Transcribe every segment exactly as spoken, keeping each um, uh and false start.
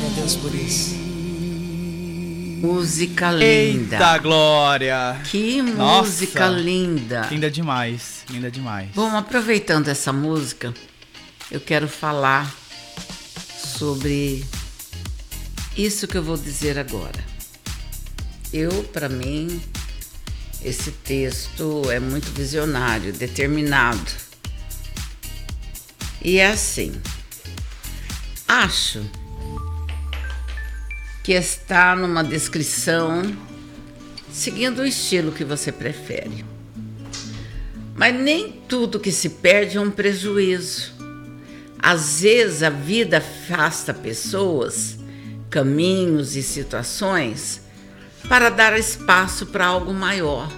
a Deus por isso. Música linda. Eita, Glória! Que Nossa, música linda. Linda demais, linda demais. Bom, aproveitando essa música, eu quero falar sobre isso que eu vou dizer agora. Eu, para mim, esse texto é muito visionário, determinado. E é assim, acho que está numa descrição seguindo o estilo que você prefere. Mas nem tudo que se perde é um prejuízo. Às vezes a vida afasta pessoas, caminhos e situações para dar espaço para algo maior.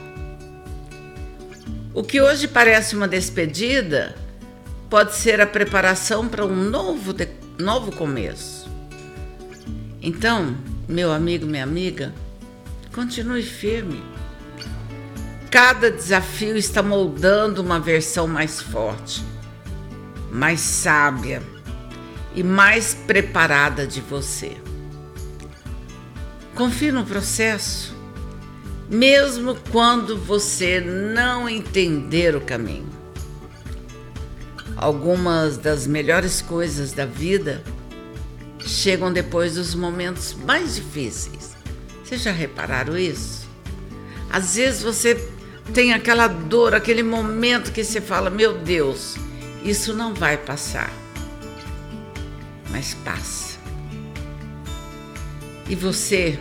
O que hoje parece uma despedida pode ser a preparação para um novo, de, novo começo. Então, meu amigo, minha amiga, continue firme. Cada desafio está moldando uma versão mais forte, mais sábia e mais preparada de você. Confie no processo, mesmo quando você não entender o caminho. Algumas das melhores coisas da vida chegam depois dos momentos mais difíceis. Vocês já repararam isso? Às vezes você tem aquela dor, aquele momento que você fala, meu Deus, isso não vai passar. Mas passa. E você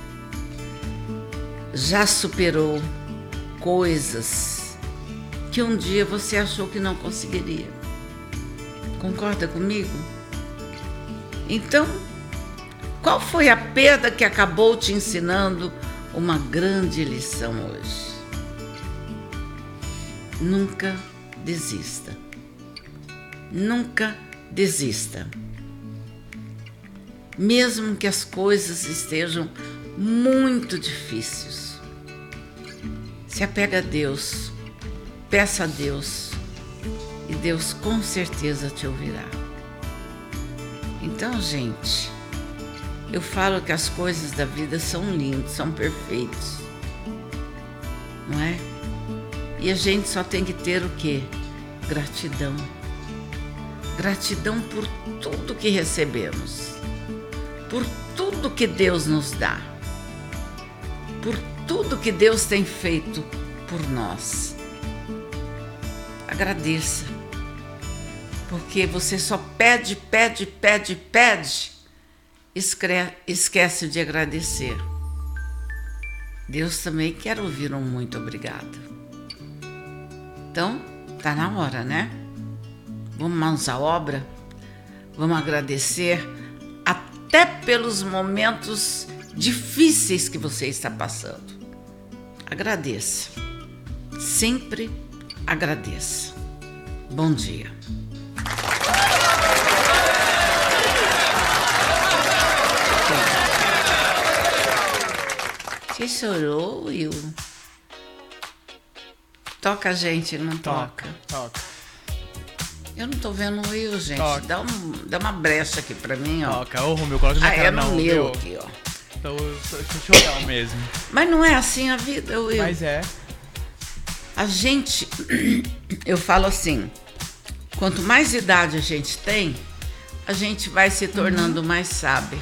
já superou coisas que um dia você achou que não conseguiria. Concorda comigo? Então, qual foi a perda que acabou te ensinando uma grande lição hoje? Nunca desista. Nunca desista. Mesmo que as coisas estejam muito difíceis, se apega a Deus, peça a Deus e Deus com certeza te ouvirá. Então, gente, eu falo que as coisas da vida são lindas, são perfeitas, não é? E a gente só tem que ter o quê? Gratidão. Gratidão por tudo que recebemos, por tudo que Deus nos dá, por tudo que Deus tem feito por nós. Agradeça, porque você só pede, pede, pede, pede, esquece de agradecer. Deus também quer ouvir um muito obrigado. Então, tá na hora, né? Vamos mãos à obra, vamos agradecer até pelos momentos difíceis que você está passando. Agradeça, sempre agradeça. Bom dia. Você chorou, Will? Toca a gente, não toca? Toca. Eu não tô vendo o Will, gente. Toca. Dá, um, dá uma brecha aqui pra mim, ó. Toca. Ô, Romeu, coloca na Ah, cara é no não. meu meu. aqui, ó. Então, eu sou chorão mesmo. Mas não é assim a vida, Will. Mas é. A gente, eu falo assim, quanto mais idade a gente tem, a gente vai se tornando uhum. mais sábio.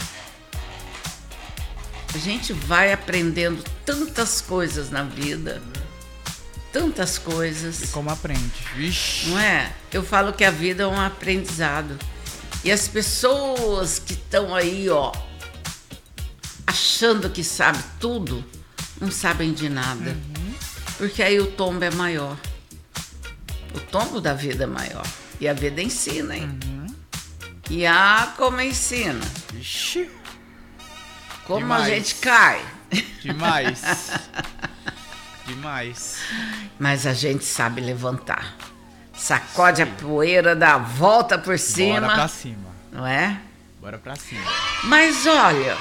A gente vai aprendendo tantas coisas na vida, tantas coisas. E como aprende? Vixe. Não é? Eu falo que a vida é um aprendizado. E as pessoas que estão aí, ó, achando que sabe tudo, não sabem de nada. Uhum. Porque aí o tombo é maior. O tombo da vida é maior. E a vida ensina, hein? Uhum. E ah, como ensina. Ixi. Como Demais. A gente cai. Demais. Demais. Mas a gente sabe levantar. Sacode Sim. a poeira, dá a volta por cima. Bora pra cima. Não é? Bora pra cima. Mas olha,